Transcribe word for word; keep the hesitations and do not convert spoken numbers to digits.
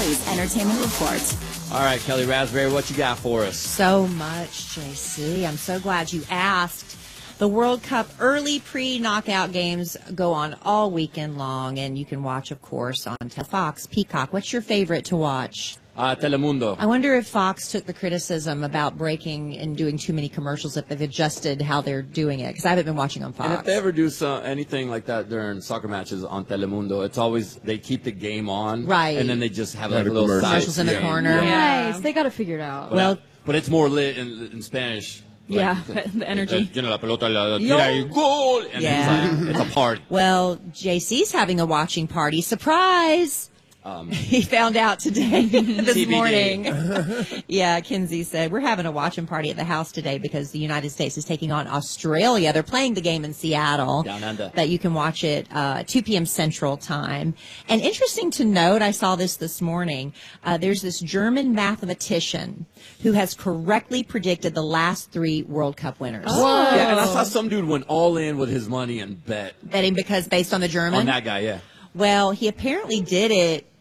Kelly's Entertainment Report. All right, Kelly Raspberry, what you got for us? So much, J C. I'm so glad you asked. The World Cup early pre-knockout games go on all weekend long, and you can watch, of course, on Fox, Peacock. What's your favorite to watch? Uh, Telemundo. I wonder if Fox took the criticism about breaking and doing too many commercials, if they've adjusted how they're doing it, because I haven't been watching on Fox. And if they ever do so, anything like that during soccer matches on Telemundo, it's always they keep the game on, right? And then they just have Right, like a little commercials in the corner. Yeah. Nice. They got to figure it out. But, Well, but it's more lit in, in Spanish. Like, yeah, the energy. You know, la pelota, la tira y gol, and Yeah. it's, like, it's a party. Well, J C's having a watching party. Surprise! Um, He found out today, this T B D. morning. Yeah, Kinsey said, we're having a watching party at the house today because the United States is taking on Australia. They're playing the game in Seattle. Down under. That you can watch it uh, two p.m. Central Time. And interesting to note, I saw this this morning, uh, there's this German mathematician who has correctly predicted the last three World Cup winners. Whoa. Yeah, and I saw some dude went all in with his money and bet Betting because based on the German? on that guy, yeah. Well, he apparently did it